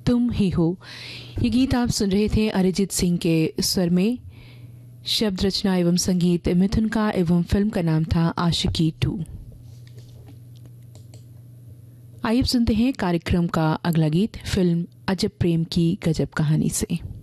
तुम ही हो। ये गीत आप सुन रहे थे अरिजीत सिंह के स्वर में। शब्द रचना एवं संगीत मिथुन का एवं फिल्म का नाम था आशिकी 2। आइए सुनते हैं कार्यक्रम का अगला गीत फिल्म अजब प्रेम की गजब कहानी से।